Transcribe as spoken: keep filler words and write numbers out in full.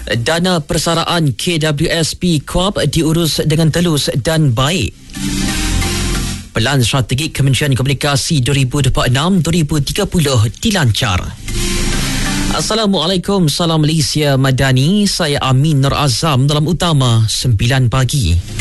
Dana persaraan K W S P Corp diurus dengan telus dan baik. Pelan strategik Kementerian Komunikasi dua ribu dua puluh enam hingga dua ribu tiga puluh dilancar. Assalamualaikum, salam Malaysia Madani. Saya Amin Nur Azam dalam utama sembilan pagi.